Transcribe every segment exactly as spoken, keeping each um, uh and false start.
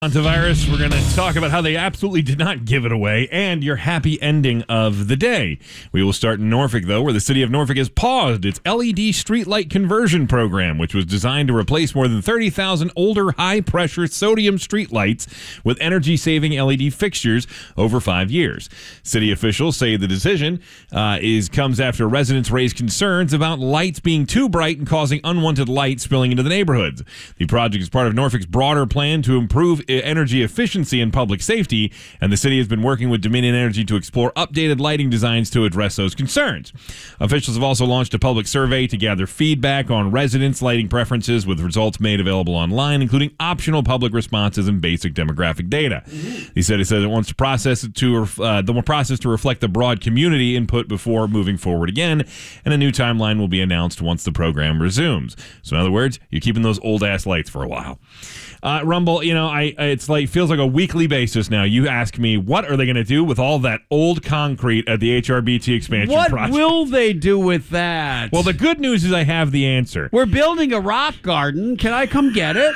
Hantavirus, we're going to talk about how they absolutely did not give it away and your happy ending of the day. We will start in Norfolk, though, where the city of Norfolk has paused its L E D streetlight conversion program, which was designed to replace more than thirty thousand older high-pressure sodium streetlights with energy-saving L E D fixtures over five years. City officials say the decision uh, is comes after residents raised concerns about lights being too bright and causing unwanted light spilling into the neighborhoods. The project is part of Norfolk's broader plan to improve energy efficiency and public safety, and the city has been working with Dominion Energy to explore updated lighting designs to address those concerns. Officials have also launched a public survey to gather feedback on residents' lighting preferences, with results made available online, including optional public responses and basic demographic data. Mm-hmm. He said it says it wants to process it to uh, the process to reflect the broad community input before moving forward again, and a new timeline will be announced once the program resumes. So in other words, you're keeping those old ass lights for a while. Uh, Rumble, you know, I it's like feels like a weekly basis now. You ask me, what are they going to do with all that old concrete at the H R B T expansion what project? What will they do with that? Well, the good news is I have the answer. We're building a rock garden. Can I come get it?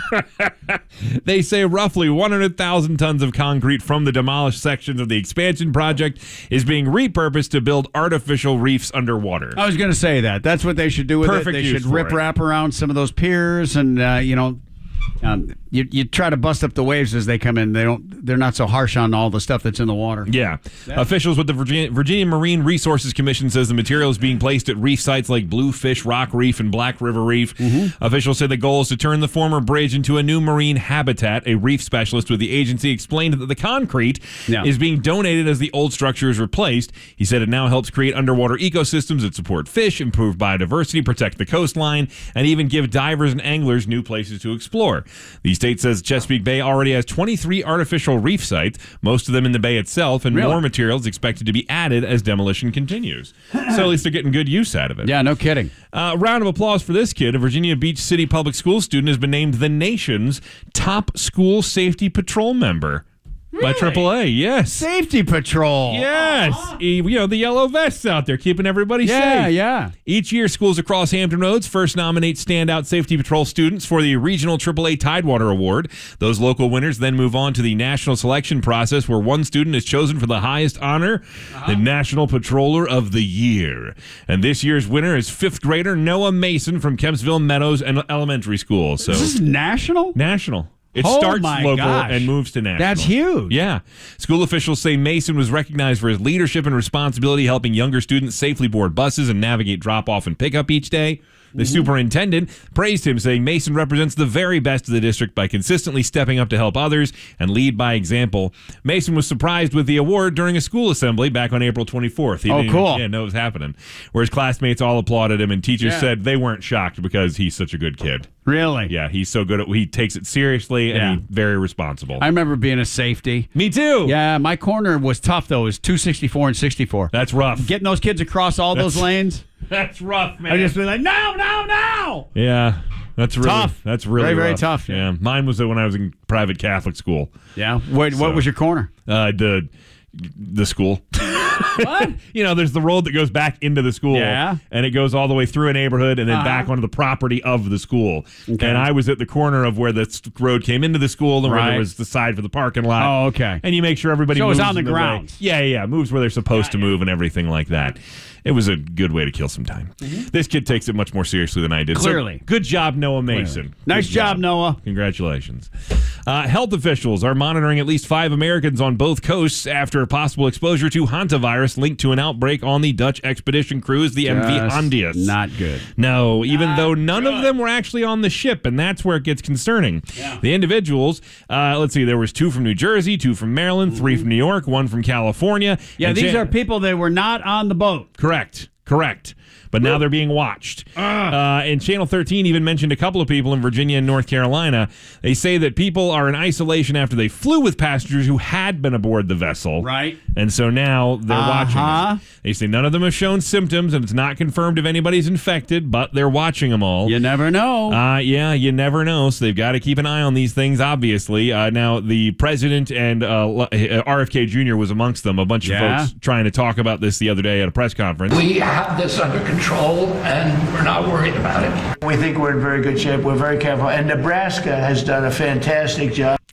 They say roughly one hundred thousand tons of concrete from the demolished sections of the expansion project is being repurposed to build artificial reefs underwater. I was going to say that. That's what they should do with Perfect it. They use should for rip it. wrap around some of those piers and, uh, you know... Um, you you try to bust up the waves as they come in. They don't. They're not so harsh on all the stuff that's in the water. Yeah. That's- Officials with the Virginia, Virginia Marine Resources Commission says the material is being placed at reef sites like Bluefish Rock Reef and Black River Reef. Mm-hmm. Officials say the goal is to turn the former bridge into a new marine habitat. A reef specialist with the agency explained that the concrete yeah. is being donated as the old structure is replaced. He said it now helps create underwater ecosystems that support fish, improve biodiversity, protect the coastline, and even give divers and anglers new places to explore. The state says Chesapeake Bay already has twenty-three artificial reef sites, most of them in the bay itself, and really? more materials expected to be added as demolition continues. So at least they're getting good use out of it. Yeah, no kidding. Uh, round of applause for this kid. A Virginia Beach City public school student has been named the nation's top school safety patrol member. Really? By triple A, yes. Safety Patrol. Yes. Uh-huh. You know, the yellow vests out there keeping everybody yeah, safe. Yeah, yeah. Each year, schools across Hampton Roads first nominate standout Safety Patrol students for the regional triple A Tidewater Award. Those local winners then move on to the national selection process, where one student is chosen for the highest honor, uh-huh. the National Patroller of the Year. And this year's winner is fifth grader Noah Mason from Kempsville Meadows Elementary School. So this is national? National. It oh starts local gosh. and moves to national. That's huge. Yeah. School officials say Mason was recognized for his leadership and responsibility helping younger students safely board buses and navigate drop-off and pickup each day. The mm-hmm. superintendent praised him, saying Mason represents the very best of the district by consistently stepping up to help others and lead by example. Mason was surprised with the award during a school assembly back on April twenty-fourth. He oh, didn't cool. Even, yeah, know it was happening. Where his classmates all applauded him, and teachers yeah. said they weren't shocked because he's such a good kid. Really? Yeah, he's so good at he takes it seriously and yeah. he's very responsible. I remember being a safety. Me too. Yeah, my corner was tough though. It was two sixty-four and sixty-four. That's rough. Getting those kids across all that's, those lanes. That's rough, man. I just be like, no, no, no. Yeah. That's really tough. That's really very, very rough. tough. Yeah. yeah, mine was when I was in private Catholic school. Yeah. What, so, what was your corner? Uh, the the school. What? You know, there's the road that goes back into the school. Yeah. And it goes all the way through a neighborhood and then uh-huh. back onto the property of the school. Okay. And I was at the corner of where the road came into the school and right. where there was the side for the parking lot. Oh, okay. And you make sure everybody so moves it was on the in ground. The yeah, yeah, moves where they're supposed yeah, to yeah. move and everything like that. It was a good way to kill some time. Mm-hmm. This kid takes it much more seriously than I did. Clearly. So, good job, Noah Mason. Clearly. Nice job, job, Noah. Congratulations. Uh, health officials are monitoring at least five Americans on both coasts after a possible exposure to hantavirus linked to an outbreak on the Dutch expedition cruise, the Just M V Hondius. Not good. No, even not though none good. of them were actually on the ship, and that's where it gets concerning. Yeah. The individuals, uh, let's see, there was two from New Jersey, two from Maryland, mm-hmm. three from New York, one from California. Yeah, these Jan- are people that were not on the boat. Correct. Correct. But now they're being watched. Uh, and Channel thirteen even mentioned a couple of people in Virginia and North Carolina. They say that people are in isolation after they flew with passengers who had been aboard the vessel. Right. And so now they're uh-huh. watching them. They say none of them have shown symptoms, and it's not confirmed if anybody's infected, but they're watching them all. You never know. Uh, yeah, you never know. So they've got to keep an eye on these things, obviously. Uh, now, the president and uh, R F K Junior was amongst them. A bunch yeah. of folks trying to talk about this the other day at a press conference. We have this under control, and we're not worried about it. We think we're in very good shape. We're very careful. And Nebraska has done a fantastic job.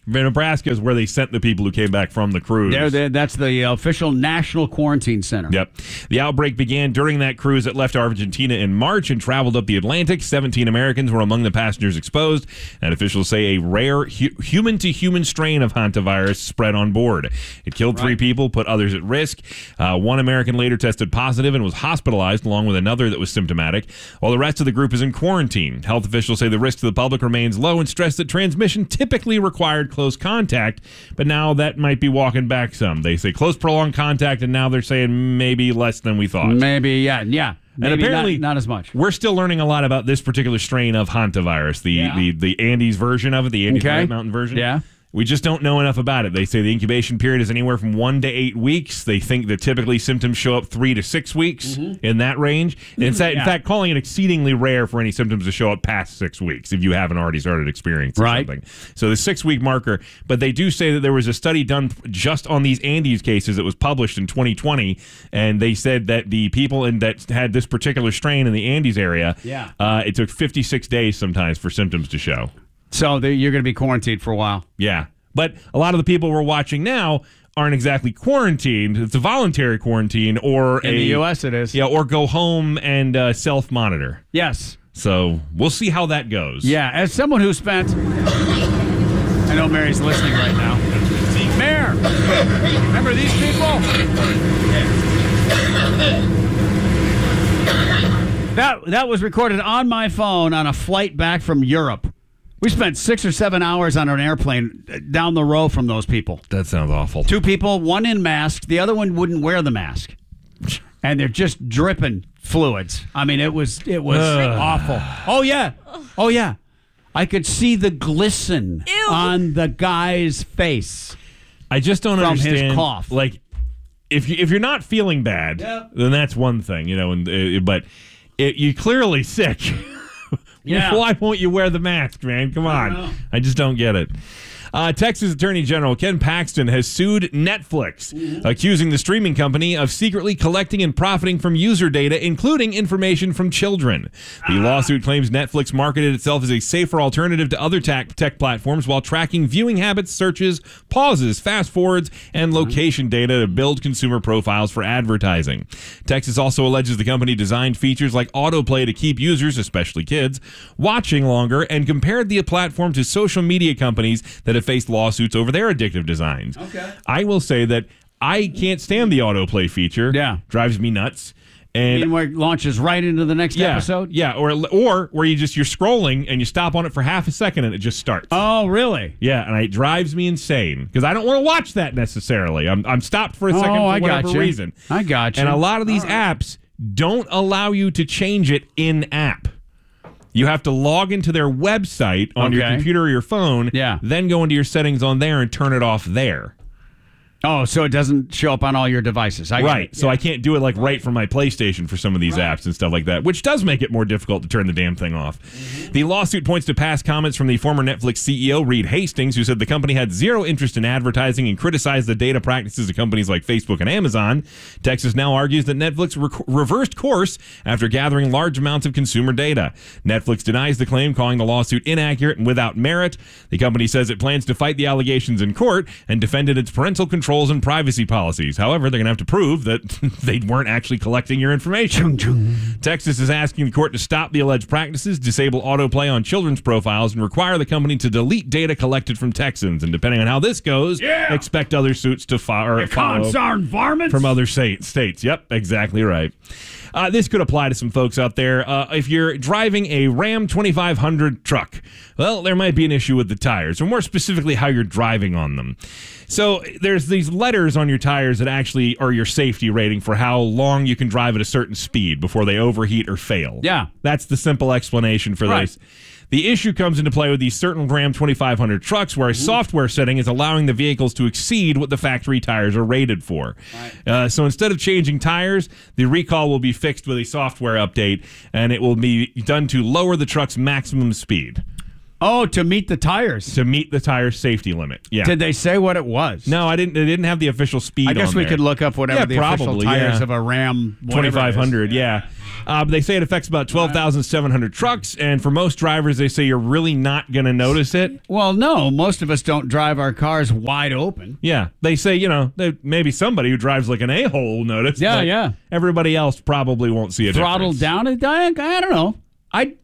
Nebraska is where they sent the people who came back from the cruise. There, there, that's the official national quarantine center. Yep. The outbreak began during that cruise that left Argentina in March and traveled up the Atlantic. seventeen Americans were among the passengers exposed, and officials say a rare hu- human-to-human strain of hantavirus spread on board. It killed three right. people, put others at risk. Uh, one American later tested positive and was hospitalized, along with another that was symptomatic, while the rest of the group is in quarantine. Health officials say the risk to the public remains low and stress that transmission typically required close contact, but now that might be walking back some. They say close prolonged contact, and now they're saying maybe less than we thought. Maybe, yeah, yeah. Maybe and apparently not, not as much. We're still learning a lot about this particular strain of hantavirus, the, yeah. the, the Andes version of it, the Andes okay. Mountain version. Yeah. We just don't know enough about it. They say the incubation period is anywhere from one to eight weeks. They think that typically symptoms show up three to six weeks mm-hmm. in that range. And in, fact, yeah. in fact, calling it exceedingly rare for any symptoms to show up past six weeks if you haven't already started experiencing right. something. So the six-week marker. But they do say that there was a study done just on these Andes cases that was published in twenty twenty, and they said that the people in that had this particular strain in the Andes area, yeah. uh, it took fifty-six days sometimes for symptoms to show. So you're going to be quarantined for a while. Yeah. But a lot of the people we're watching now aren't exactly quarantined. It's a voluntary quarantine or in a, the U S it is. Yeah, or go home and uh, self-monitor. Yes. So we'll see how that goes. Yeah, as someone who spent... I know Mary's listening right now. Mare! Remember these people? That, that was recorded on my phone on a flight back from Europe. We spent six or seven hours on an airplane down the row from those people. That sounds awful. Two people, one in mask, the other one wouldn't wear the mask. And they're just dripping fluids. I mean, it was it was uh. awful. Oh, yeah. Oh, yeah. I could see the glisten Ew. on the guy's face. I just don't from understand. His cough. Like, if, you, if you're not feeling bad, yep. then that's one thing, you know, and uh, but it, you're clearly sick. Yeah. Why won't you wear the mask, man? Come on. I, I just don't get it. Uh, Texas Attorney General Ken Paxton has sued Netflix, mm-hmm. accusing the streaming company of secretly collecting and profiting from user data, including information from children. The ah. lawsuit claims Netflix marketed itself as a safer alternative to other tech, tech platforms while tracking viewing habits, searches, pauses, fast forwards, and location data to build consumer profiles for advertising. Texas also alleges the company designed features like autoplay to keep users, especially kids, watching longer, and compared the platform to social media companies that have faced lawsuits over their addictive designs. Okay. I will say that I can't stand the autoplay feature. Yeah. Drives me nuts. And you mean where it launches right into the next yeah, episode? Yeah, or or where you just you're scrolling and you stop on it for half a second and it just starts. Oh, really? Yeah, and it drives me insane because I don't want to watch that necessarily. I'm I'm stopped for a second oh, for I whatever gotcha. reason. I got you. And a lot of these right. apps don't allow you to change it in app. You have to log into their website on okay. your computer or your phone, yeah. then go into your settings on there and turn it off there. Oh, so it doesn't show up on all your devices. I right. It. So yeah. I can't do it like right from my PlayStation for some of these right. apps and stuff like that, which does make it more difficult to turn the damn thing off. Mm-hmm. The lawsuit points to past comments from the former Netflix C E O, Reed Hastings, who said the company had zero interest in advertising and criticized the data practices of companies like Facebook and Amazon. Texas now argues that Netflix re- reversed course after gathering large amounts of consumer data. Netflix denies the claim, calling the lawsuit inaccurate and without merit. The company says it plans to fight the allegations in court and defended its parental controls and privacy policies. However, they're going to have to prove that they weren't actually collecting your information. Texas is asking the court to stop the alleged practices, disable autoplay on children's profiles, and require the company to delete data collected from Texans. And depending on how this goes, yeah. expect other suits to fo- or follow from other state- states. Yep, exactly right. Uh, this could apply to some folks out there. Uh, if you're driving a Ram twenty-five hundred truck, well, there might be an issue with the tires, or more specifically, how you're driving on them. So there's these letters on your tires that actually are your safety rating for how long you can drive at a certain speed before they overheat or fail. Yeah. That's the simple explanation for right. this. The issue comes into play with these certain Ram twenty-five hundred trucks where a software setting is allowing the vehicles to exceed what the factory tires are rated for. Right. Uh, so instead of changing tires, the recall will be fixed with a software update, and it will be done to lower the truck's maximum speed. Oh, to meet the tires. to meet the tire safety limit. Yeah. Did they say what it was? No, I didn't. They didn't have the official speed. I guess on we there. could look up whatever Yeah, the official probably, tires yeah. of a Ram twenty-five hundred, yeah. Uh, but they say it affects about twelve thousand seven hundred trucks, and for most drivers, they say you're really not going to notice it. Well, no, most of us don't drive our cars wide open. Yeah, they say, you know, they, maybe somebody who drives like an a-hole will notice. Yeah, but yeah. Everybody else probably won't see a Throttle difference. down, I, I don't know. I,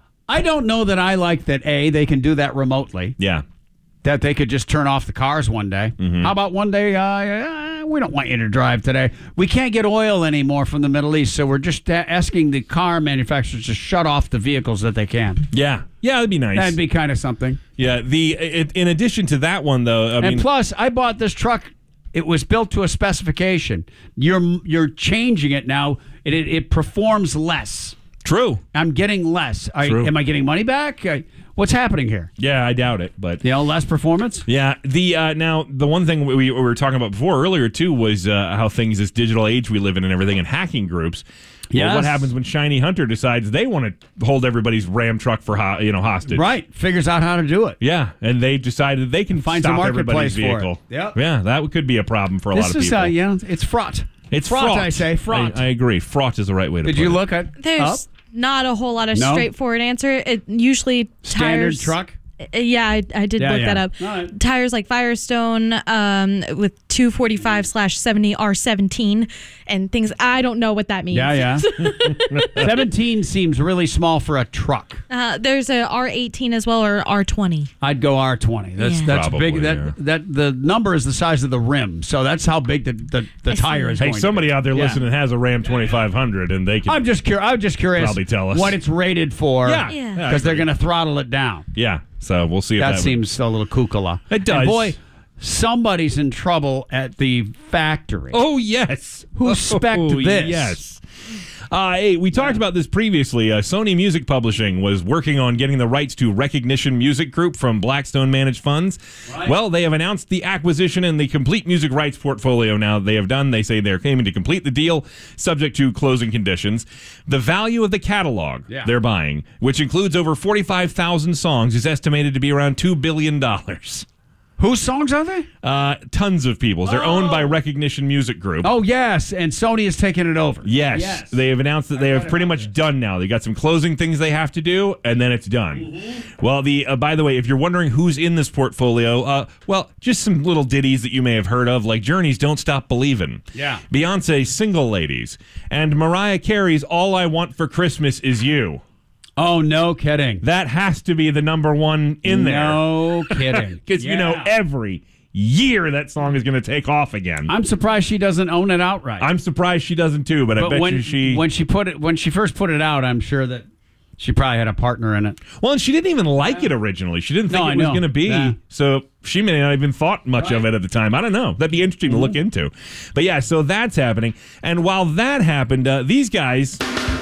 I don't know that I like that, A, they can do that remotely, Yeah. that they could just turn off the cars one day. Mm-hmm. How about one day, uh, uh, we don't want you to drive today. We can't get oil anymore from the Middle East, so we're just uh, asking the car manufacturers to shut off the vehicles that they can. Yeah. Yeah, that'd be nice. That'd be kind of something. yeah. The it, In addition to that one, though, I And mean, plus, I bought this truck. It was built to a specification. You're you're changing it now. It it, it performs less. true. I'm getting less. I, True. am I getting money back? I, what's happening here? Yeah, I doubt it, but. You know, less performance? Yeah. The uh, now the one thing we, we were talking about before earlier too was uh, how things this digital age we live in and everything and hacking groups. Well, Yes. what happens when Shiny Hunter decides they want to hold everybody's Ram truck for ho- you know hostage? Right. Figures out how to do it. Yeah, and they decided they can Finds a stop marketplace everybody's for it. vehicle. Yep. Yeah, that could be a problem for a This lot of is, people. uh, yeah, it's fraught. It's fraught, fraught. I say. Fraught. I, I agree. Fraught is the right way to Did put you it. look at There's up? not a whole lot of No? straightforward answer. It usually Standard tires. truck? Uh, Yeah, I, I did Yeah, look yeah. that up. All right. Tires like Firestone um, with two forty-five slash seventy R seventeen and things. I don't know what that means. Yeah, yeah. seventeen seems really small for a truck. Uh, there's a R eighteen as well, or R twenty. I'd go R twenty. That's Yeah. that's Probably, big. That yeah. that the number is the size of the rim, so that's how big the the, the I see. tire is. Hey, going to somebody be. out there Yeah. listening has a Ram twenty-five hundred, and they can. I'm just curious. I'm just curious. Probably tell us. what it's rated for. Yeah, Yeah. yeah, I because they're agree. going to throttle it down. Yeah, so we'll see if That that, seems a little kukala. It does. And boy, somebody's in trouble at the factory. Oh yes, Who spec'd Oh, this? Yes. Uh, hey, we talked about this previously. Uh, Sony Music Publishing was working on getting the rights to Recognition Music Group from Blackstone Managed Funds. Right. Well, they have announced the acquisition and the complete music rights portfolio now they have done. They say they're aiming to complete the deal subject to closing conditions. The value of the catalog Yeah. they're buying, which includes over forty-five thousand songs, is estimated to be around two billion dollars. Whose songs are they? Uh, tons of people's. They're owned by Recognition Music Group. Oh yes, and Sony is taking it over. Yes. Yes. They have announced that they have read pretty about much done now. They got some closing things they have to do, and then it's done. Mm-hmm. Well, the uh, by the way, if you're wondering who's in this portfolio, uh, well, just some little ditties that you may have heard of, like Journey's "Don't Stop Believin'," Yeah. Beyonce's "Single Ladies," and Mariah Carey's "All I Want for Christmas Is You." Oh no, kidding. That has to be the number one in there No kidding. because you know Yeah. every year that song is going to take off again. I'm surprised she doesn't own it outright. I'm surprised she doesn't too, but, I but bet when you she. when she put it when she first put it out, I'm sure that she probably had a partner in it. Well, and she didn't even like it originally. She didn't think No, I it was know. going to be. Yeah. So she may not even thought much of Right. it at the time. I don't know. That'd be interesting to look Mm-hmm. into. But yeah, so that's happening. And while that happened, uh, these guys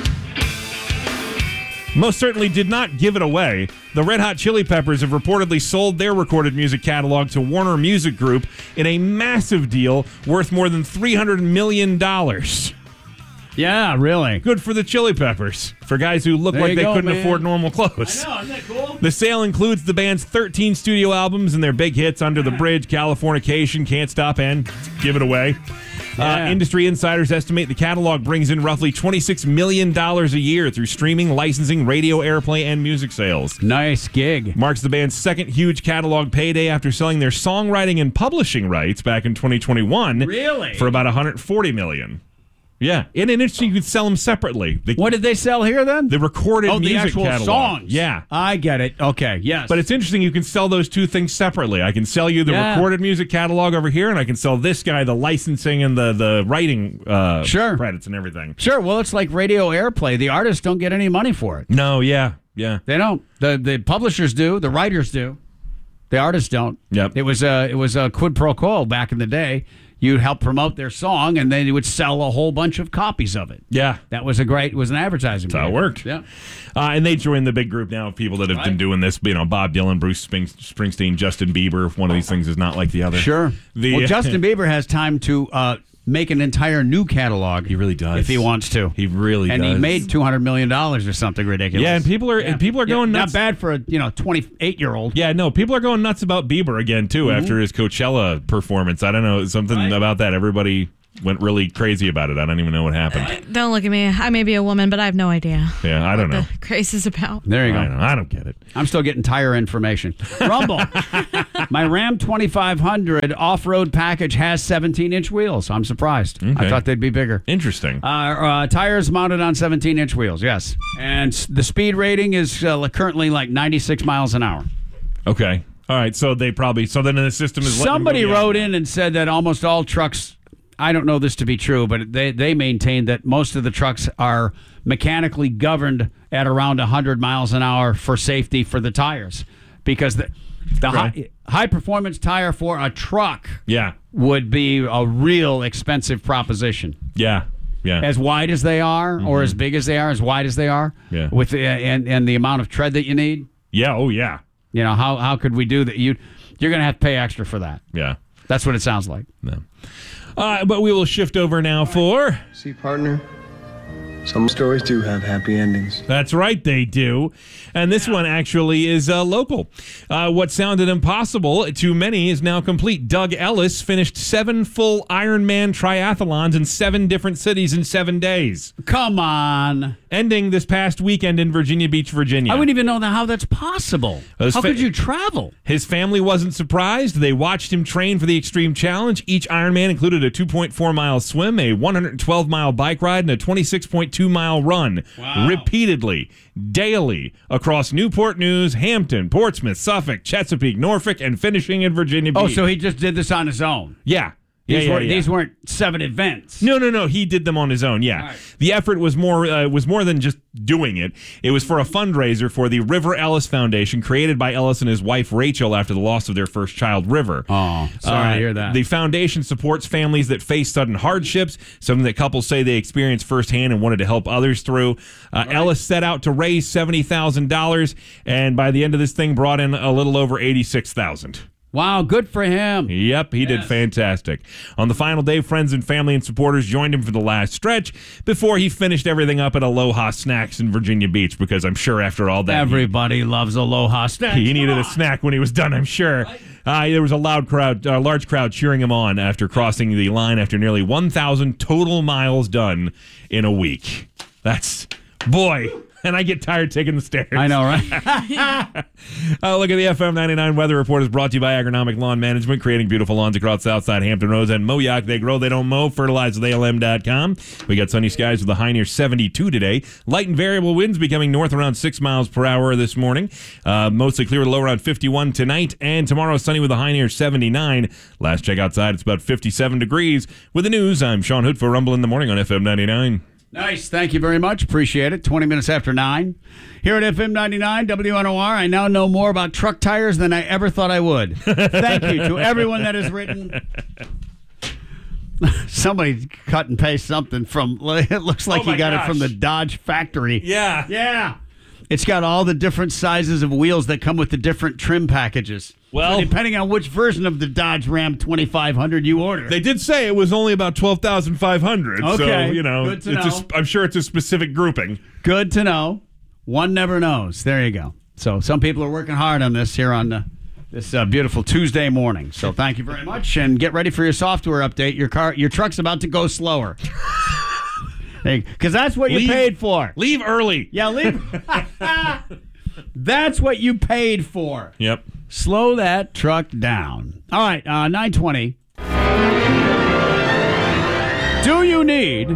most certainly did not give it away. The Red Hot Chili Peppers have reportedly sold their recorded music catalog to Warner Music Group in a massive deal worth more than three hundred million dollars. Yeah, really. Good for the Chili Peppers. For guys who look There like you they go, couldn't man. afford normal clothes. know, isn't that cool? The sale includes the band's thirteen studio albums and their big hits Under the Bridge, Californication, Can't Stop, and Give It Away. Yeah. Uh, industry insiders estimate the catalog brings in roughly twenty-six million dollars a year through streaming, licensing, radio airplay, and music sales. Nice gig. Marks the band's second huge catalog payday after selling their songwriting and publishing rights back in twenty twenty-one Really? for about one hundred forty million dollars. Yeah, and in interesting, you could sell them separately. The, What did they sell here then? the recorded oh, the music actual catalog. songs. Yeah. I get it. Okay, yes. But it's interesting, you can sell those two things separately. I can sell you the Yeah. recorded music catalog over here, and I can sell this guy the licensing and the, the writing uh, Sure. credits and everything. sure. Well, it's like radio airplay. The artists don't get any money for it. No, yeah, yeah. They don't. The the publishers do. The writers do. The artists don't. Yep. It was a it was a quid pro quo back in the day. You'd help promote their song, and then you would sell a whole bunch of copies of it. Yeah. That was a great. It was an advertising. That's how it gig. worked. Yeah. Uh, and they joined the big group now of people that have been Right. doing this. You know, Bob Dylan, Bruce Spring- Springsteen, Justin Bieber. If one of these things is not like the other. Sure. The, well, Justin Bieber has time to uh, make an entire new catalog. He really does. If he wants to. He really and does. And he made two hundred million dollars or something ridiculous. Yeah, and people are yeah. and people are going yeah, nuts. Not bad for a you know twenty-eight-year-old. Yeah, no, people are going nuts about Bieber again, too, mm-hmm. after his Coachella performance. I don't know, something right. about that. Everybody went really crazy about it. I don't even know what happened. Don't look at me. I may be a woman, but I have no idea. Yeah, I don't know. What the craze is about. There you go. I don't, I don't get it. I'm still getting tire information. Rumble. My Ram twenty-five hundred off-road package has seventeen-inch wheels. I'm surprised. Okay. I thought they'd be bigger. Interesting. Uh, uh, tires mounted on seventeen-inch wheels, yes. And s- the speed rating is uh, currently like ninety-six miles an hour. Okay. All right, so they probably... So then the system is... Somebody wrote in and said that almost all trucks... I don't know this to be true, but they, they maintain that most of the trucks are mechanically governed at around one hundred miles an hour for safety for the tires. Because the, the right. high, high performance tire for a truck yeah. would be a real expensive proposition. Yeah. Yeah. As wide as they are, mm-hmm. or as big as they are, as wide as they are, yeah. with the, and, and the amount of tread that you need. Yeah, oh yeah. You know, how, how could we do that? You, you're going to have to pay extra for that. Yeah. That's what it sounds like. No. Uh, but we will shift over now for... See, partner, some stories do have happy endings. That's right, they do. And this one actually is uh, local. Uh, what sounded impossible to many is now complete. Doug Ellis finished seven full Ironman triathlons in seven different cities in seven days. Come on. Ending this past weekend in Virginia Beach, Virginia. I wouldn't even know how that's possible. How fa- could you travel? His family wasn't surprised. They watched him train for the Extreme Challenge. Each Ironman included a two point four mile swim, a one hundred twelve mile bike ride, and a twenty-six point two mile run. Wow. Repeatedly, daily, across Newport News, Hampton, Portsmouth, Suffolk, Chesapeake, Norfolk, and finishing in Virginia Beach. Oh, so he just did this on his own? Yeah. Yeah, These, yeah, were, yeah. these weren't seven events. No, no, no. He did them on his own. Yeah, right. The effort was more uh, was more than just doing it. It was for a fundraiser for the River Ellis Foundation, created by Ellis and his wife Rachel after the loss of their first child, River. Oh, sorry uh, to hear that. The foundation supports families that face sudden hardships, something that couples say they experienced firsthand and wanted to help others through. Uh, right. Ellis set out to raise seventy thousand dollars, and by the end of this thing, brought in a little over eighty-six thousand dollars. Wow, good for him. Yep, he yes. did fantastic. On the final day, friends and family and supporters joined him for the last stretch before he finished everything up at Aloha Snacks in Virginia Beach, because I'm sure after all that... Everybody he, loves Aloha Snacks. He needed a snack when he was done, I'm sure. Uh, there was a loud crowd, a large crowd cheering him on after crossing the line after nearly one thousand total miles done in a week. That's... Boy... And I get tired taking the stairs. I know, right? uh, look at the F M ninety-nine weather report is brought to you by Agronomic Lawn Management, creating beautiful lawns across Southside Hampton Roads and Moyock. They grow, they don't mow. Fertilize with A L M dot com. We got sunny skies with a high near seventy-two today. Light and variable winds becoming north around six miles per hour this morning. Uh, mostly clear to low around fifty-one tonight. And tomorrow sunny with a high near seventy-nine. Last check outside, it's about fifty-seven degrees. With the news, I'm Sean Hood for Rumble in the Morning on F M ninety-nine. Nice. Thank you very much. Appreciate it. twenty minutes after nine. Here at F M ninety-nine, W N O R, I now know more about truck tires than I ever thought I would. Thank you to everyone that has written. Somebody cut and paste something from, it looks like oh he got gosh. it from the Dodge factory. Yeah. Yeah. It's got all the different sizes of wheels that come with the different trim packages. Well, so depending on which version of the Dodge Ram twenty-five hundred you order. They did say it was only about twelve thousand five hundred. Okay. So, you know, Good to it's know. A, I'm sure it's a specific grouping. Good to know. One never knows. There you go. So some people are working hard on this here on uh, this uh, beautiful Tuesday morning. So thank you very much, and get ready for your software update. Your car, your truck's about to go slower. Because that's what you Leave- paid for. Leave early. Yeah, leave. That's what you paid for. Yep. Slow that truck down. All right, uh, nine twenty. Do you need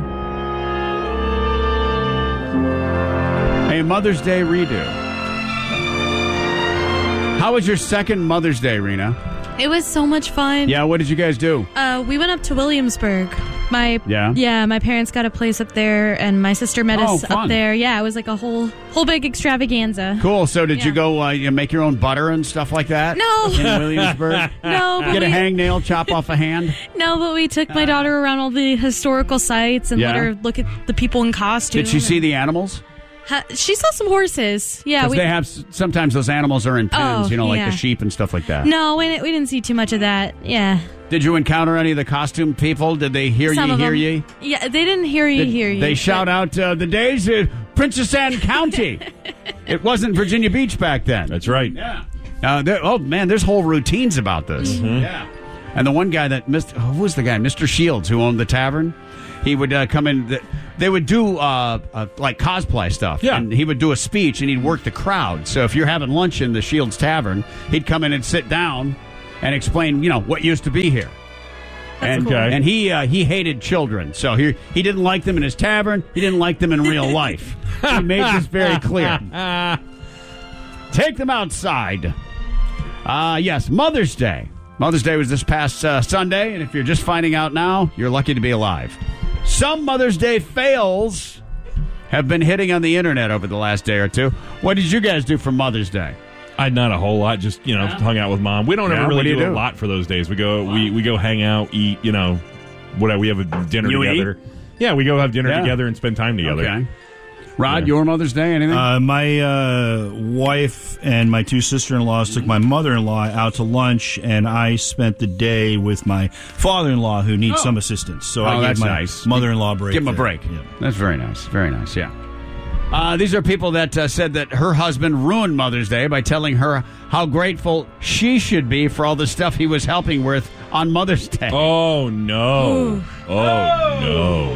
a Mother's Day redo? How was your second Mother's Day, Rena? It was so much fun. Yeah, what did you guys do? Uh, we went up to Williamsburg. My Yeah? yeah, my parents got a place up there, and my sister met Oh, us fun. up there. Yeah, it was like a whole whole big extravaganza. Cool. So did you Yeah. go uh, you make your own butter and stuff like that? No. In Williamsburg? No, but Get a we, hangnail, chop off a hand? no, but we took my daughter around all the historical sites and Yeah. let her look at the people in costume. Did she see the animals? Ha- she saw some horses. Yeah, 'Cause we they have sometimes those animals are in pens, Oh, you know, like yeah. the sheep and stuff like that. no, we didn't, we didn't see too much of that. Yeah, Did you encounter any of the costume people? Did they hear some ye, of hear them. ye? Yeah, they didn't hear you. Did hear you. They but- shout out uh, the days in Princess Anne County. It wasn't Virginia Beach back then. That's right. Yeah. Uh, there- oh man, there's whole routines about this. Mm-hmm. Yeah. And the one guy that missed, who was the guy? Mister Shields, who owned the tavern. He would uh, come in. The, they would do uh, uh, like cosplay stuff. Yeah. And he would do a speech, and he'd work the crowd. So if you're having lunch in the Shields Tavern, he'd come in and sit down and explain, you know, what used to be here. And, cool. Okay. and he uh, he hated children, so he he didn't like them in his tavern. He didn't like them in real life. He made this very clear. Take them outside. Uh, yes, Mother's Day. Mother's Day was this past uh, Sunday, and if you're just finding out now, you're lucky to be alive. Some Mother's Day fails have been hitting on the internet over the last day or two. What did you guys do for Mother's Day? I not a whole lot, just you know, Yeah. hung out with mom. We don't Yeah, ever really what do you do, do? a lot for those days. We go, we, we go hang out, eat, you know, whatever. We have a dinner You together. Yeah, we go have dinner Yeah. together and spend time together. Okay. Rod, Yeah. your Mother's Day, anything? Uh, my uh, wife and my two sister-in-laws took my mother-in-law out to lunch, and I spent the day with my father-in-law, who needs Oh. some assistance. So Oh, I that's gave my nice. mother-in-law a break. Give him a there. break. Yeah. That's very nice. Very nice, yeah. Uh, these are people that uh, said that her husband ruined Mother's Day by telling her how grateful she should be for all the stuff he was helping with on Mother's Day. Oh no! Oh no!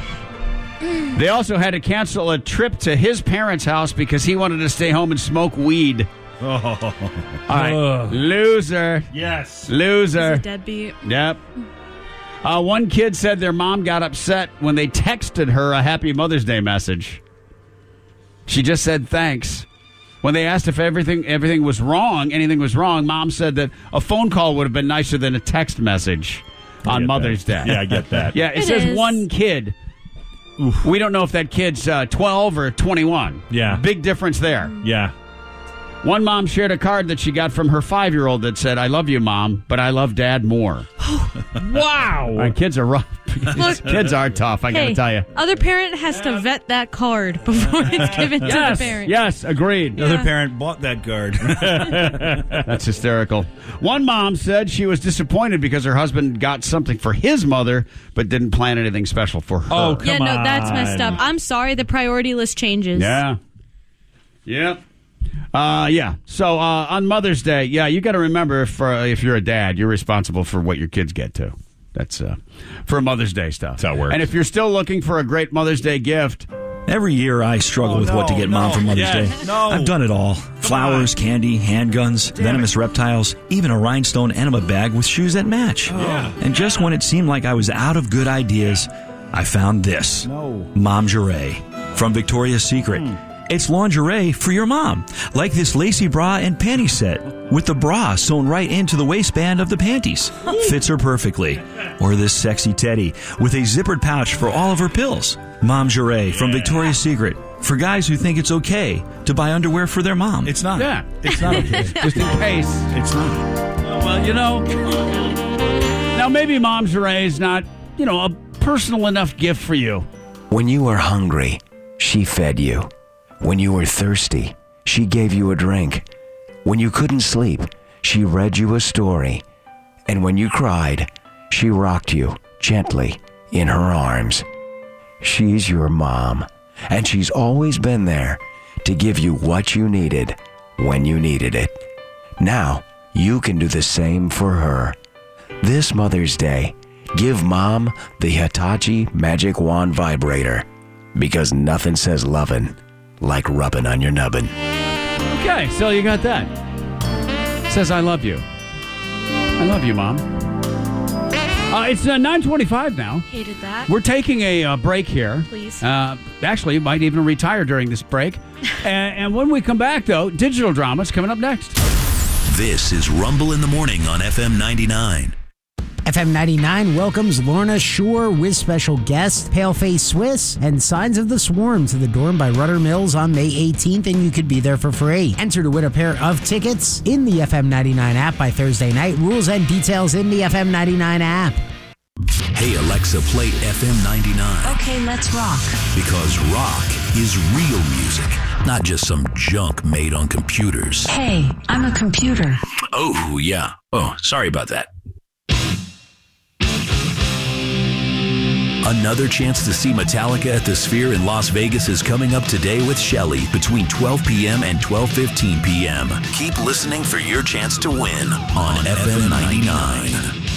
They also had to cancel a trip to his parents' house because he wanted to stay home and smoke weed. All right. Ugh. Loser. Yes. Loser. He's a deadbeat. Yep. Uh, one kid said their mom got upset when they texted her a happy Mother's Day message. She just said thanks. When they asked if everything everything was wrong, anything was wrong, mom said that a phone call would have been nicer than a text message on get Mother's that. Day. Yeah, I get that. Yeah, it, It says is. one kid. We don't know if that kid's uh, twelve or twenty-one. Yeah. Big difference there. Yeah. One mom shared a card that she got from her five-year-old that said, I love you, Mom, but I love Dad more. Wow. All right, kids are rough. Look- Kids are tough, I got Hey, to tell you. other parent has to vet that card before it's given to Yes, the parent. yes, agreed. The other Yeah. parent bought that guard. That's hysterical. One mom said she was disappointed because her husband got something for his mother, but didn't plan anything special for her. Oh, Yeah, Come no, that's messed on. up. I'm sorry, the priority list changes. Yeah. Yep. Uh, yeah. So uh, on Mother's Day, yeah, you got to remember if uh, if you're a dad, you're responsible for what your kids get to. That's uh, for Mother's Day stuff. That's how it works. And if you're still looking for a great Mother's Day gift, Every year I struggle Oh, with what to no, get Mom no, for Mother's yes, Day. no. I've done it all. Flowers, candy, handguns, venomous reptiles, even a rhinestone enema bag with shoes that match. And just when it seemed like I was out of good ideas, I found this. No. Momgeray from Victoria's Secret. It's lingerie for your mom, like this lacy bra and panty set with the bra sewn right into the waistband of the panties. Fits her perfectly. Or this sexy teddy with a zippered pouch for all of her pills. Momgeray from Victoria's Secret for guys who think it's okay to buy underwear for their mom. It's not. yeah, It's not okay. just in case. It's not. Well, you know, now maybe Mom's Ray is not, you know, a personal enough gift for you. When you were hungry, she fed you. When you were thirsty, she gave you a drink. When you couldn't sleep, she read you a story. And when you cried, she rocked you gently in her arms. She's your mom, and she's always been there to give you what you needed when you needed it. Now, you can do the same for her. This Mother's Day, give Mom the Hitachi Magic Wand Vibrator, because nothing says lovin' like rubbing on your nubbin. Okay, so you got that. Says I love you. I love you, Mom. Uh, it's uh, nine twenty-five now. Hated that. We're taking a uh, break here. Please. Uh, actually, might even retire during this break. and, and when we come back, though, digital drama's coming up next. This is Rumble in the Morning on F M ninety-nine. F M ninety-nine welcomes Lorna Shore with special guest Paleface Swiss and Signs of the Swarm to the Dorm by Rudder Mills on May eighteenth, and you could be there for free. Enter to win a pair of tickets in the F M ninety-nine app by Thursday night. Rules and details in the F M ninety-nine app. Hey, Alexa, play F M ninety-nine. Okay, let's rock. Because rock is real music, not just some junk made on computers. Hey, I'm a computer. Oh, yeah. Oh, sorry about that. Another chance to see Metallica at the Sphere in Las Vegas is coming up today with Shelley between twelve p.m. and twelve fifteen p.m. Keep listening for your chance to win on F M ninety-nine.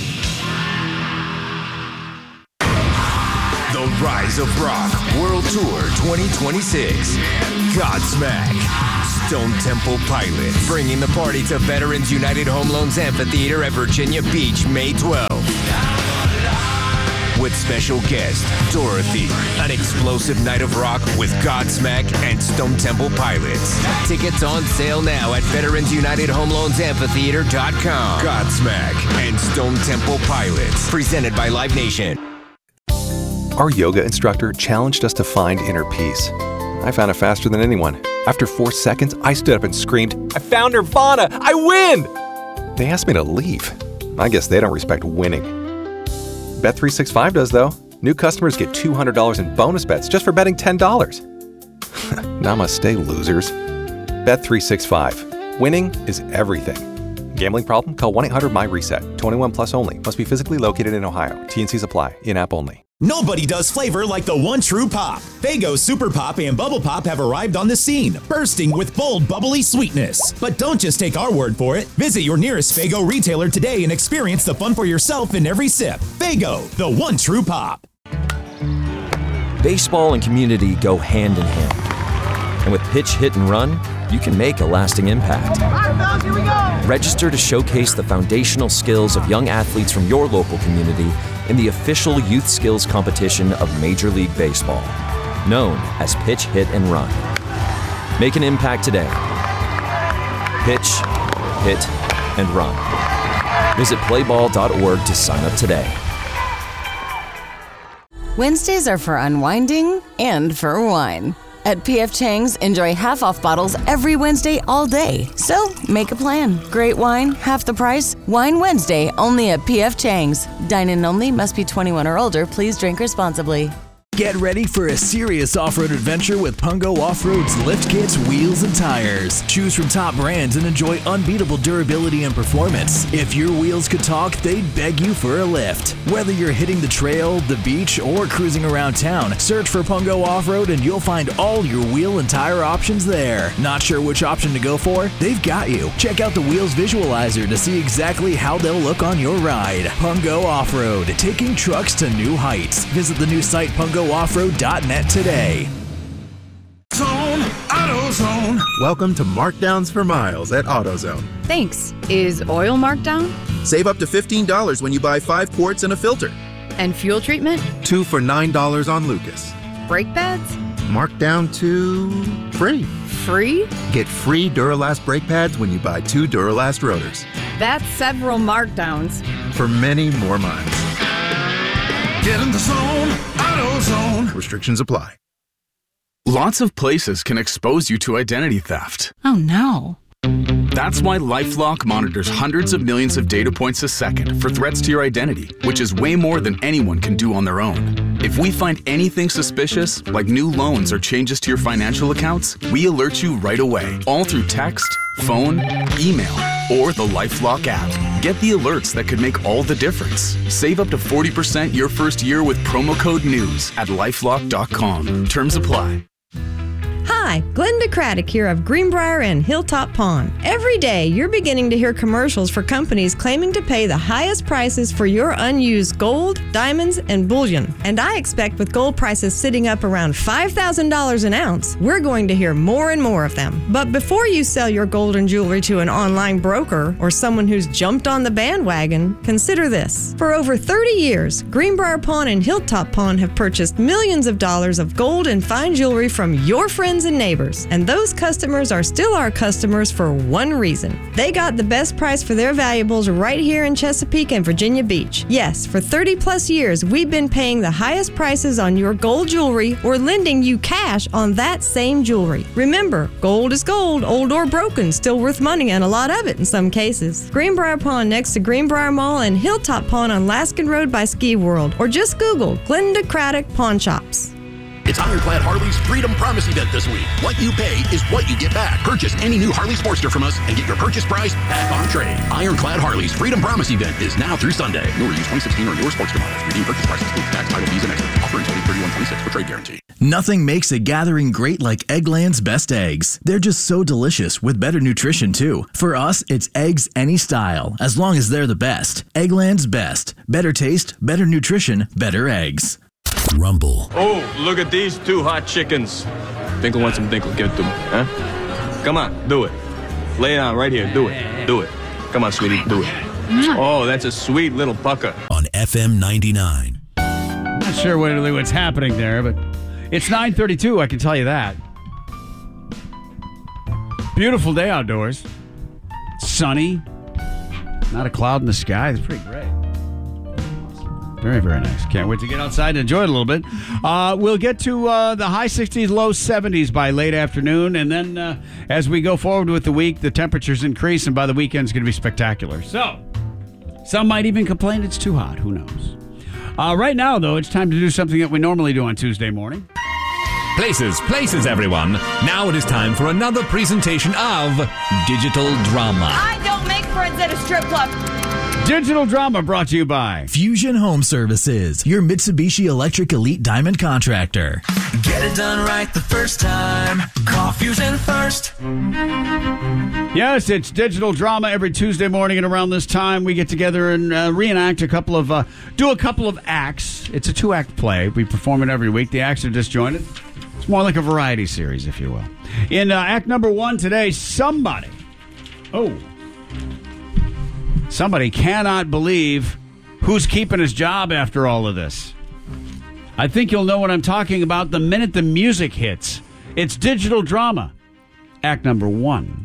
The Rise of Rock World Tour twenty twenty-six. Godsmack. Stone Temple Pilots. Bringing the party to Veterans United Home Loans Amphitheater at Virginia Beach, May twelfth. With special guest, Dorothy. An explosive night of rock with Godsmack and Stone Temple Pilots. Tickets on sale now at Veterans United Home Loans Amphitheater dot com. Godsmack and Stone Temple Pilots. Presented by Live Nation. Our yoga instructor challenged us to find inner peace. I found it faster than anyone. After four seconds, I stood up and screamed, "I found Nirvana! I win!" They asked me to leave. I guess they don't respect winning. Bet three sixty-five does, though. New customers get two hundred dollars in bonus bets just for betting ten dollars. Namaste, losers. Bet three sixty-five. Winning is everything. Gambling problem? Call one eight hundred my reset. twenty-one plus only. Must be physically located in Ohio. T N Cs apply. In-app only. Nobody does flavor like the one true pop. Faygo Super Pop and Bubble Pop have arrived on the scene, bursting with bold, bubbly sweetness. But don't just take our word for it. Visit your nearest Faygo retailer today and experience the fun for yourself in every sip. Faygo, the one true pop. Baseball and community go hand in hand. And with Pitch, Hit, and Run, you can make a lasting impact. Here we go. Register to showcase the foundational skills of young athletes from your local community in the official youth skills competition of Major League Baseball, known as Pitch, Hit, and Run. Make an impact today. Pitch, Hit, and Run. Visit play ball dot org to sign up today. Wednesdays are for unwinding and for wine. At P F Chang's, enjoy half-off bottles every Wednesday all day. So, make a plan. Great wine, half the price. Wine Wednesday, only at P F Chang's. Dine-in only, must be twenty-one or older. Please drink responsibly. Get ready for a serious off-road adventure with Pungo Off-Road's lift kits, wheels, and tires. Choose from top brands and enjoy unbeatable durability and performance. If your wheels could talk, they'd beg you for a lift. Whether you're hitting the trail, the beach, or cruising around town, search for Pungo Off-Road and you'll find all your wheel and tire options there. Not sure which option to go for? They've got you. Check out the Wheels Visualizer to see exactly how they'll look on your ride. Pungo Off-Road, taking trucks to new heights. Visit the new site pungo off road dot net today. Zone, AutoZone. Welcome to Markdowns for Miles at AutoZone. Thanks. Is oil marked down? Save up to fifteen dollars when you buy five quarts and a filter. And fuel treatment? Two for nine dollars on Lucas. Brake pads? Marked down to free. Free? Get free Duralast brake pads when you buy two Duralast rotors. That's several markdowns. For many more miles. Get in the zone, AutoZone. Restrictions apply. Lots of places can expose you to identity theft. Oh no. That's why LifeLock monitors hundreds of millions of data points a second for threats to your identity, which is way more than anyone can do on their own. If we find anything suspicious, like new loans or changes to your financial accounts, we alert you right away, all through text, phone, email, or the LifeLock app. Get the alerts that could make all the difference. Save up to forty percent your first year with promo code NEWS at lifelock dot com. Terms apply. Hi, Glenda Craddock here of Greenbrier and Hilltop Pond. Every day, you're beginning to hear commercials for companies claiming to pay the highest prices for your unused gold, diamonds, and bullion. And I expect with gold prices sitting up around five thousand dollars an ounce, we're going to hear more and more of them. But before you sell your gold and jewelry to an online broker or someone who's jumped on the bandwagon, consider this. For over thirty years, Greenbrier Pawn and Hilltop Pawn have purchased millions of dollars of gold and fine jewelry from your friends and neighbors, and those customers are still our customers for one reason. They got the best price for their valuables right here in Chesapeake and Virginia Beach. Yes, for thirty plus years, we've been paying the highest prices on your gold jewelry or lending you cash on that same jewelry. Remember, gold is gold, old or broken, still worth money and a lot of it in some cases. Greenbrier Pawn next to Greenbrier Mall and Hilltop Pawn on Laskin Road by Ski World, or just Google Glenda Craddock Pawn Shops. It's Ironclad Harley's Freedom Promise event this week. What you pay is what you get back. Purchase any new Harley Sportster from us and get your purchase price back on trade. Ironclad Harley's Freedom Promise event is now through Sunday. Newer used twenty sixteen or newer Sportster models. Redeem purchase price excludes tax, title, fees, and extra. Offer until thirty-one twenty-six for trade guarantee. Nothing makes a gathering great like Eggland's Best Eggs. They're just so delicious with better nutrition, too. For us, it's eggs any style, as long as they're the best. Eggland's Best. Better taste, better nutrition, better eggs. Rumble. Oh, look at these two hot chickens. Dinkle wants some Dinkle. Give it to me, huh? Come on, do it. Lay it on right here. Do it. Do it. Come on, sweetie, do it. Oh, that's a sweet little pucker. On F M ninety-nine. Not sure what, what's happening there, but it's nine thirty-two, I can tell you that. Beautiful day outdoors. Sunny. Not a cloud in the sky. It's pretty great. Very, very nice. Can't wait to get outside and enjoy it a little bit. Uh, we'll get to uh, the high sixties, low seventies by late afternoon. And then uh, as we go forward with the week, the temperatures increase. And by the weekend, it's going to be spectacular. So, some might even complain it's too hot. Who knows? Uh, right now, though, it's time to do something that we normally do on Tuesday morning. Places, places, everyone. Now it is time for another presentation of Digital Drama. I don't make friends at a strip club. Digital Drama brought to you by Fusion Home Services, your Mitsubishi Electric Elite Diamond contractor. Get it done right the first time. Call Fusion first. Yes, it's Digital Drama every Tuesday morning, and around this time we get together and uh, reenact a couple of, uh, do a couple of acts. It's a two-act play. We perform it every week. The acts are disjointed. It's more like a variety series, if you will. In uh, act number one today, somebody, oh, somebody cannot believe who's keeping his job after all of this. I think you'll know what I'm talking about the minute the music hits. It's Digital Drama. Act number one.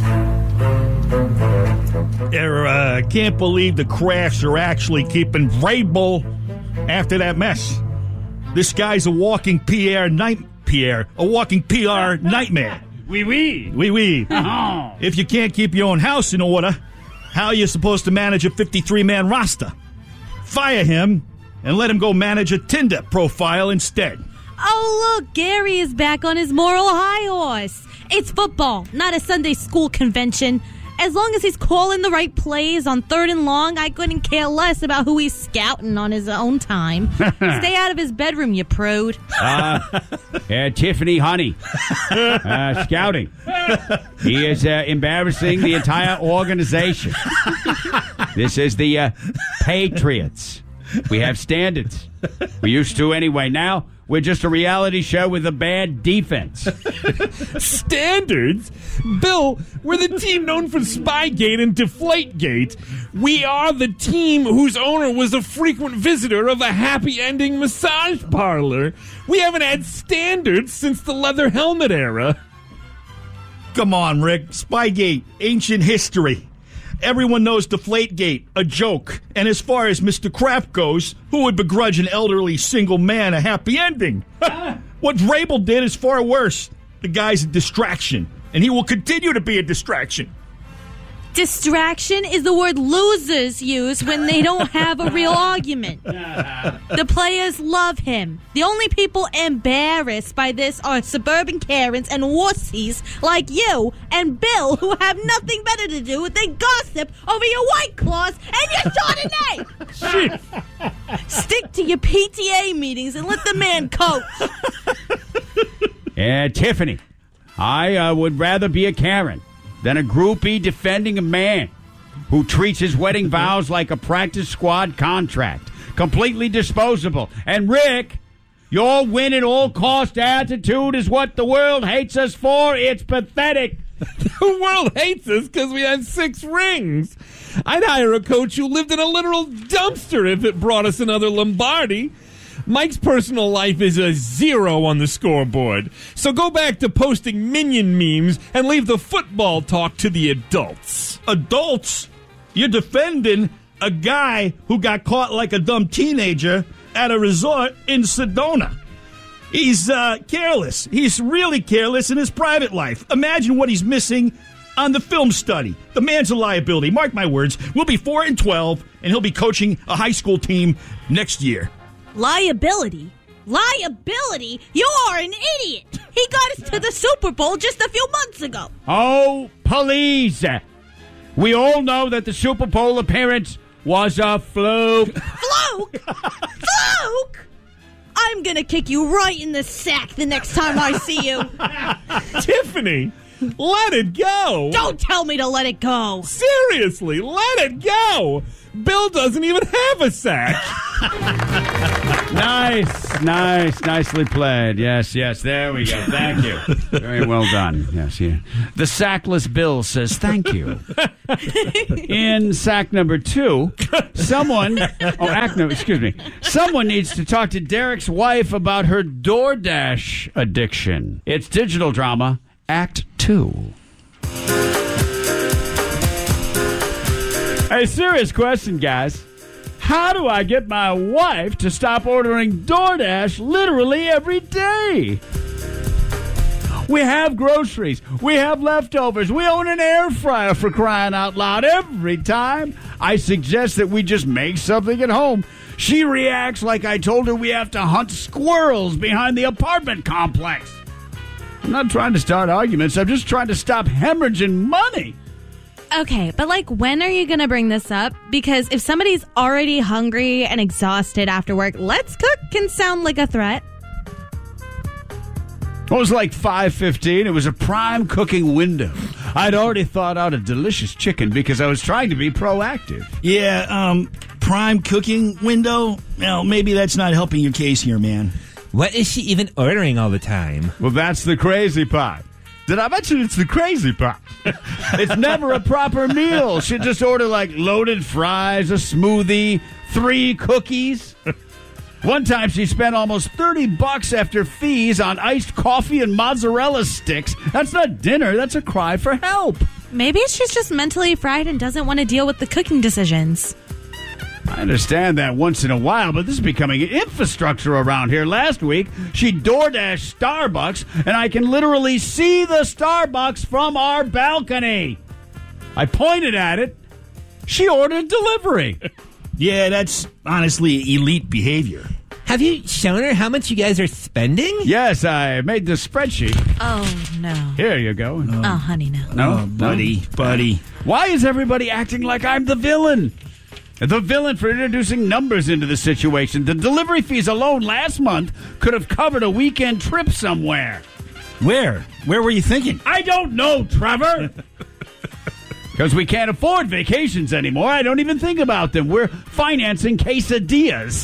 I uh, can't believe the Crafts are actually keeping Vrabel after that mess. This guy's a walking P R night Pierre, a walking P R nightmare. Wee wee. Wee wee. If you can't keep your own house in order, how are you supposed to manage a fifty-three man roster? Fire him and let him go manage a Tinder profile instead. Oh, look, Gary is back on his moral high horse. It's football, not a Sunday school convention. As long as he's calling the right plays on third and long, I couldn't care less about who he's scouting on his own time. Stay out of his bedroom, you prude. Uh, uh, Tiffany Honey, uh, scouting. He is uh, embarrassing the entire organization. This is the uh, Patriots. We have standards. We used to anyway. Now we're just a reality show with a bad defense. Standards? Bill, we're the team known for Spygate and Deflategate. We are the team whose owner was a frequent visitor of a happy ending massage parlor. We haven't had standards since the leather helmet era. Come on, Rick. Spygate, ancient history. Everyone knows Deflategate, a joke. And as far as Mister Kraft goes, who would begrudge an elderly single man a happy ending? What Vrabel did is far worse. The guy's a distraction, and he will continue to be a distraction. Distraction is the word losers use when they don't have a real argument. The players love him. The only people embarrassed by this are suburban Karens and wussies like you and Bill, who have nothing better to do than gossip over your White Claws and your Chardonnay. Stick to your P T A meetings and let the man coach. Yeah, Tiffany, I uh, would rather be a Karen than a groupie defending a man who treats his wedding vows like a practice squad contract. Completely disposable. And Rick, your win at all cost attitude is what the world hates us for. It's pathetic. The world hates us because we have six rings. I'd hire a coach who lived in a literal dumpster if it brought us another Lombardi. Mike's personal life is a zero on the scoreboard. So go back to posting minion memes and leave the football talk to the adults. Adults? You're defending a guy who got caught like a dumb teenager at a resort in Sedona. He's uh, careless. He's really careless in his private life. Imagine what he's missing on the film study. The man's a liability. Mark my words. We'll be four and twelve, and he'll be coaching a high school team next year. Liability? Liability? You're an idiot. He got us to the Super Bowl just a few months ago. Oh, please. We all know that the Super Bowl appearance was a fluke. Fluke? Fluke? I'm going to kick you right in the sack the next time I see you. Tiffany, let it go. Don't tell me to let it go. Seriously, let it go. Bill doesn't even have a sack. Nice, nice, nicely played. Yes, yes, there we go. Thank you. Very well done. Yes, yeah. The sackless Bill says thank you. In sack number two, someone, oh, act no, excuse me, someone needs to talk to Derek's wife about her DoorDash addiction. It's digital drama, Act Two. A serious question, guys. How do I get my wife to stop ordering DoorDash literally every day? We have groceries. We have leftovers. We own an air fryer, for crying out loud. Every time I suggest that we just make something at home, she reacts like I told her we have to hunt squirrels behind the apartment complex. I'm not trying to start arguments. I'm just trying to stop hemorrhaging money. Okay, but like, when are you going to bring this up? Because if somebody's already hungry and exhausted after work, let's cook can sound like a threat. It was like five fifteen. It was a prime cooking window. I'd already thought out a delicious chicken because I was trying to be proactive. Yeah, um, prime cooking window? Well, maybe that's not helping your case here, man. What is she even ordering all the time? Well, that's the crazy part. Did I mention it's the crazy part? It's never a proper meal. She'd just order like loaded fries, a smoothie, three cookies. One time she spent almost thirty bucks after fees on iced coffee and mozzarella sticks. That's not dinner. That's a cry for help. Maybe she's just mentally fried and doesn't want to deal with the cooking decisions. I understand that once in a while, but this is becoming an infrastructure around here. Last week, she DoorDashed Starbucks, and I can literally see the Starbucks from our balcony. I pointed at it. She ordered delivery. Yeah, that's honestly elite behavior. Have you shown her how much you guys are spending? Yes, I made the spreadsheet. Oh, no. Here you go. Oh, oh honey, no. No, oh, buddy, buddy. Why is everybody acting like I'm the villain? The villain for introducing numbers into the situation. The delivery fees alone last month could have covered a weekend trip somewhere. Where? Where were you thinking? I don't know, Trevor. Because we can't afford vacations anymore. I don't even think about them. We're financing quesadillas.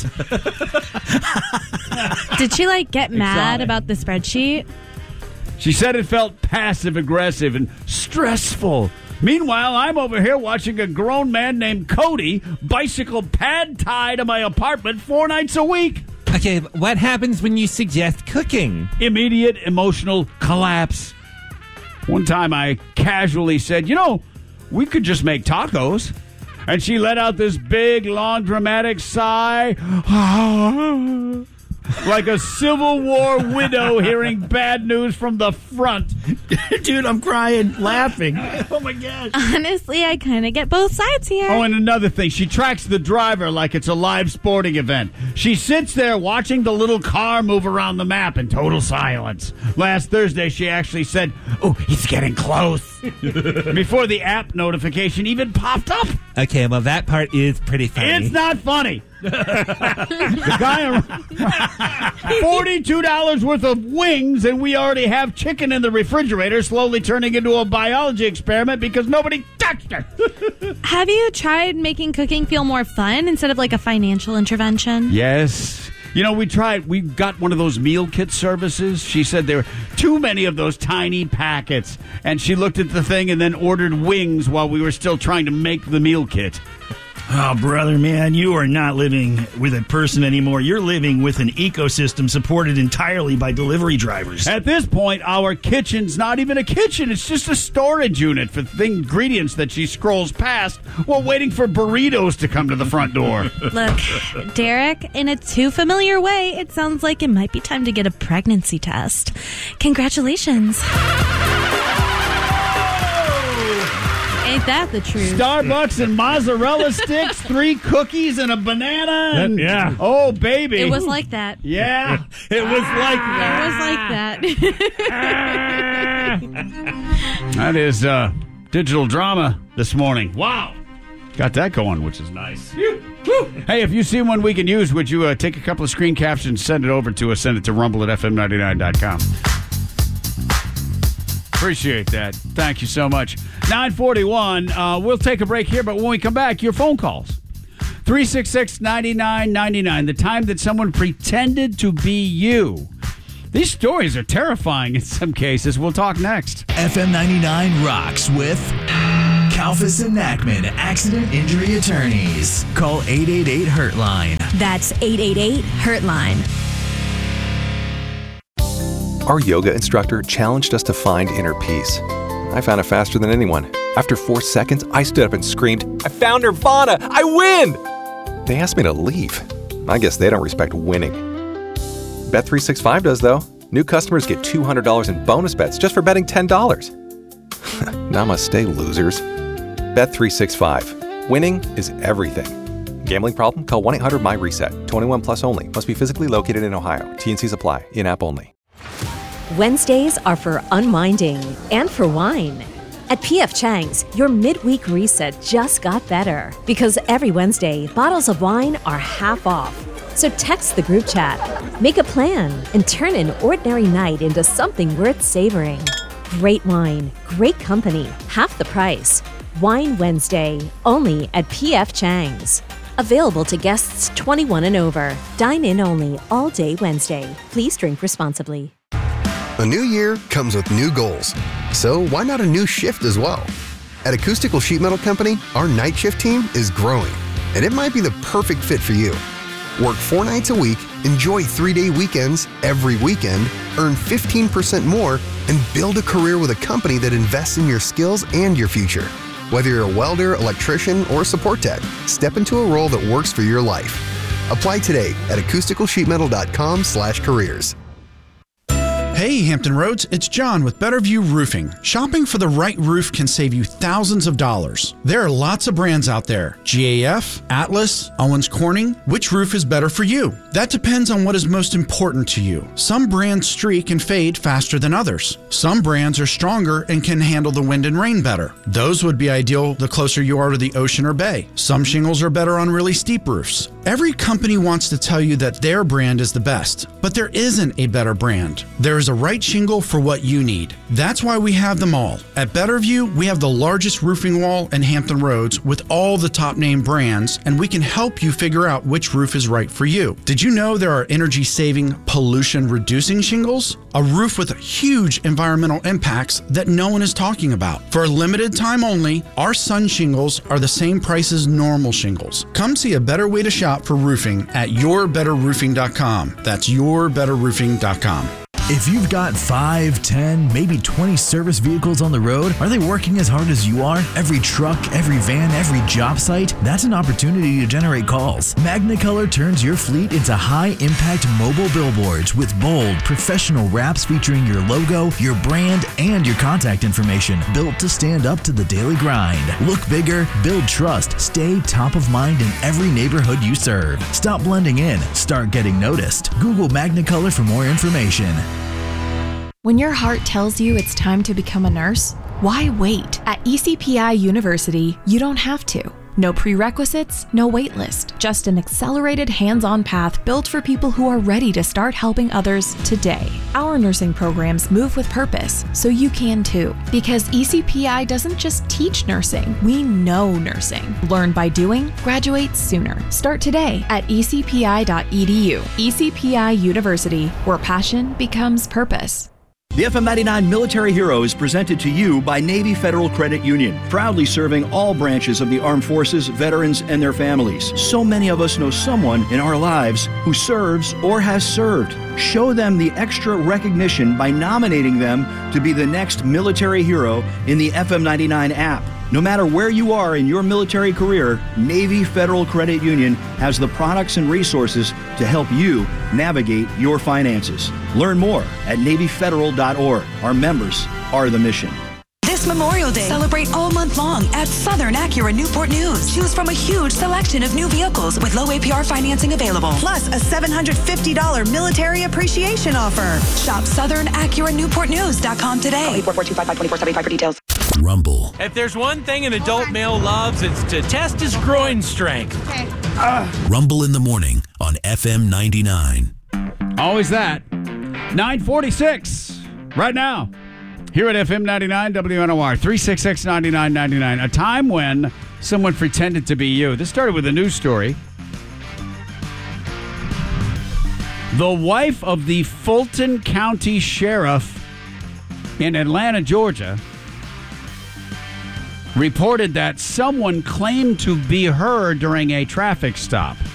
Did she, like, get mad Exotic. about the spreadsheet? She said it felt passive-aggressive and stressful. Meanwhile, I'm over here watching a grown man named Cody bicycle pad tie to my apartment four nights a week. Okay, but what happens when you suggest cooking? Immediate emotional collapse. One time I casually said, you know, we could just make tacos. And she let out this big, long, dramatic sigh. Like a Civil War widow hearing bad news from the front. Dude, I'm crying, laughing. Oh, my gosh. Honestly, I kind of get both sides here. Oh, and another thing. She tracks the driver like it's a live sporting event. She sits there watching the little car move around the map in total silence. Last Thursday, she actually said, oh, he's getting close. Before the app notification even popped up. Okay, well, that part is pretty funny. It's not funny. The guy, forty-two dollars worth of wings, and we already have chicken in the refrigerator, slowly turning into a biology experiment because nobody touched it. Have you tried making cooking feel more fun instead of like a financial intervention? Yes. You know, we tried, we got one of those meal kit services. She said there were too many of those tiny packets. And she looked at the thing and then ordered wings while we were still trying to make the meal kit. Oh, brother, man, you are not living with a person anymore. You're living with an ecosystem supported entirely by delivery drivers. At this point, our kitchen's not even a kitchen. It's just a storage unit for the ingredients that she scrolls past while waiting for burritos to come to the front door. Look, Derek, in a too familiar way, it sounds like it might be time to get a pregnancy test. Congratulations. Ain't that the truth? Starbucks and mozzarella sticks, three cookies and a banana. And, yeah. Oh, baby. It was like that. Yeah. It was like that. It was like that. That is uh, digital drama this morning. Wow. Got that going, which is nice. Hey, if you see one we can use, would you uh, take a couple of screen captions, send it over to us, send it to rumble at f m ninety-nine dot com. Appreciate that. Thank you so much. nine forty-one. Uh, we'll take a break here, but when we come back, your phone calls. three six six, nine nine nine nine. The time that someone pretended to be you. These stories are terrifying in some cases. We'll talk next. F M ninety-nine rocks with Kalfas and Nachman Accident Injury Attorneys. Call eight eight eight hurt line. That's eight eight eight hurt line. Our yoga instructor challenged us to find inner peace. I found it faster than anyone. After four seconds, I stood up and screamed, "I found Nirvana! I win!" They asked me to leave. I guess they don't respect winning. Bet three sixty-five does, though. New customers get two hundred dollars in bonus bets just for betting ten dollars. Namaste, losers. Bet three sixty-five. Winning is everything. Gambling problem? Call one eight hundred my reset. twenty-one plus only. Must be physically located in Ohio. T and Cs apply. In-app only. Wednesdays are for unwinding and for wine. At P F Chang's, your midweek reset just got better because every Wednesday, bottles of wine are half off. So text the group chat, make a plan, and turn an ordinary night into something worth savoring. Great wine, great company, half the price. Wine Wednesday, only at P F Chang's. Available to guests twenty-one and over. Dine in only all day Wednesday. Please drink responsibly. A new year comes with new goals. So why not a new shift as well? At Acoustical Sheet Metal Company, our night shift team is growing, and it might be the perfect fit for you. Work four nights a week, enjoy three-day weekends every weekend, earn fifteen percent more, and build a career with a company that invests in your skills and your future. Whether you're a welder, electrician, or support tech, step into a role that works for your life. Apply today at acoustical sheet metal dot com slash careers. Hey, Hampton Roads, it's John with Betterview Roofing. Shopping for the right roof can save you thousands of dollars. There are lots of brands out there. G A F, Atlas, Owens Corning. Which roof is better for you? That depends on what is most important to you. Some brands streak and fade faster than others. Some brands are stronger and can handle the wind and rain better. Those would be ideal the closer you are to the ocean or bay. Some shingles are better on really steep roofs. Every company wants to tell you that their brand is the best, but there isn't a better brand. There is a right shingle for what you need. That's why we have them all. At Betterview, we have the largest roofing wall in Hampton Roads with all the top name brands, and we can help you figure out which roof is right for you. Did you know there are energy saving, pollution reducing shingles? A roof with huge environmental impacts that no one is talking about. For a limited time only, our Sun shingles are the same price as normal shingles. Come see a better way to shop for roofing at your better roofing dot com. That's your better roofing dot com. If you've got five, ten, maybe twenty service vehicles on the road, are they working as hard as you are? Every truck, every van, every job site? That's an opportunity to generate calls. Magnicolor turns your fleet into high-impact mobile billboards with bold, professional wraps featuring your logo, your brand, and your contact information, built to stand up to the daily grind. Look bigger, build trust, stay top of mind in every neighborhood you serve. Stop blending in, start getting noticed. Google Magnicolor for more information. When your heart tells you it's time to become a nurse, why wait? At E C P I University, you don't have to. No prerequisites, no wait list, just an accelerated hands-on path built for people who are ready to start helping others today. Our nursing programs move with purpose, so you can too. Because E C P I doesn't just teach nursing, we know nursing. Learn by doing, graduate sooner. Start today at e c p i dot e d u. E C P I University, where passion becomes purpose. The F M ninety-nine Military Hero is presented to you by Navy Federal Credit Union, proudly serving all branches of the armed forces, veterans, and their families. So many of us know someone in our lives who serves or has served. Show them the extra recognition by nominating them to be the next military hero in the F M ninety-nine app. No matter where you are in your military career, Navy Federal Credit Union has the products and resources to help you navigate your finances. Learn more at navy federal dot org. Our members are the mission. This Memorial Day, celebrate all month long at Southern Acura Newport News. Choose from a huge selection of new vehicles with low A P R financing available. Plus a seven hundred fifty dollars military appreciation offer. Shop Southern Acura Newport News dot com today. eight four four, two five five, two four seven five for details. Rumble. If there's one thing an adult male loves, it's to test his groin strength. Okay. Rumble in the morning on F M ninety-nine. Always that. nine forty-six right now. Here at F M ninety-nine W N O R. three six six, nine nine nine nine. A time when someone pretended to be you. This started with a news story. The wife of the Fulton County Sheriff in Atlanta, Georgia, reported that someone claimed to be her during a traffic stop.